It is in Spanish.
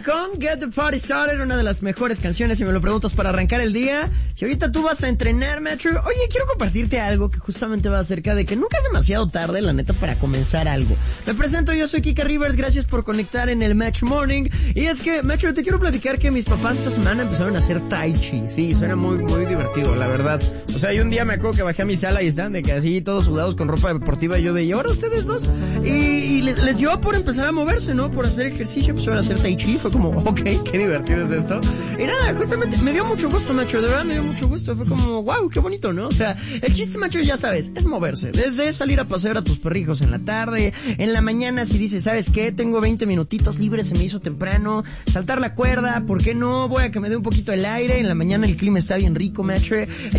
con Get the Party Started, una de las mejores canciones, si me lo preguntas, para arrancar el día. Si ahorita tú vas a entrenar, Metro, oye, quiero compartirte algo que justamente va acerca de que nunca es demasiado tarde, la neta, para comenzar algo. Me presento, yo soy Kika Rivers, gracias por conectar en el Match Morning. Y es que, Metro, te quiero platicar que mis papás esta semana empezaron a hacer Tai Chi. Sí, suena muy divertido, la verdad. O sea, y un día me acuerdo que bajé a mi sala y estaban de que así, todos sudados con ropa deportiva, y yo de, ¿y ahora ustedes dos? Y les dio por empezar a moverse, ¿no? Por hacer ejercicio, empezaron a hacer Tai Chi, fue como, ok, qué divertido es esto. Y nada, justamente, me dio mucho gusto, macho, de verdad me dio mucho gusto, fue como, wow, qué bonito, ¿no? O sea, el chiste, macho, ya sabes, es moverse, desde salir a pasear a tus perrijos en la tarde, en la mañana si dices, ¿sabes qué? Tengo 20 minutitos libres, se me hizo temprano, saltar la cuerda, ¿por qué no? Voy a que me dé un poquito el aire, en la mañana el clima está bien rico, macho.